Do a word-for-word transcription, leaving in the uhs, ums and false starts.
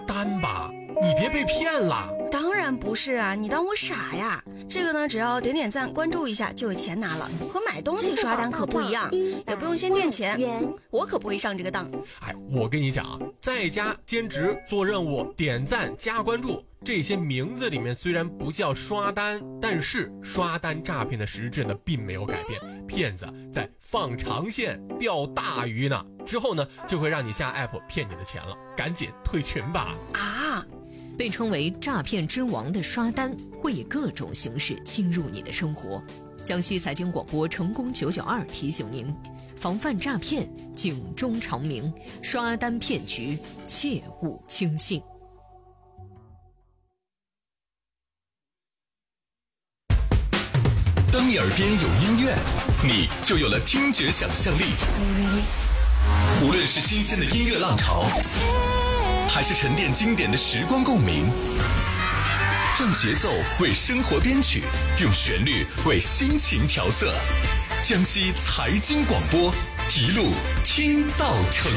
单吧？你别被骗了。 当然不是啊，你当我傻呀？这个呢，只要点点赞关注一下就有钱拿了，和买东西刷单可不一样，也不用先垫钱，我可不会上这个当。 哎，我跟你讲啊，在家兼职做任务点赞加关注，这些名字里面虽然不叫刷单，但是刷单诈骗的实质呢并没有改变，骗子在放长线钓大鱼呢，之后呢就会让你下 app 骗你的钱了，赶紧退群吧。 啊， 被称为诈骗之王的刷单会以各种形式侵入你的生活。江西财经广播成功九九二提醒您，防范诈骗，警钟长鸣，刷单骗局切勿轻信。 当你耳边有音乐，你就有了听觉想象力。无论是新鲜的音乐浪潮，还是沉淀经典的时光共鸣，用节奏为生活编曲，用旋律为心情调色。江西财经广播，一路听到成